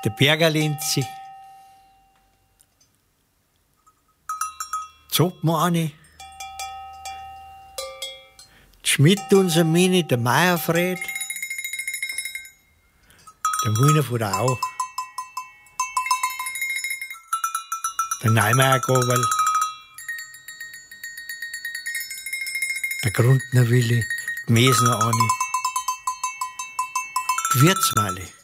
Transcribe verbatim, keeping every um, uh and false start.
der Bergerlinzi, Zoppmanni, Schmidt unser Mini, der Meierfred, der Mühner von der Au, der Neumeier-Gobel, der Grundner Willi, die Mesner Anni, die Wirtsmali.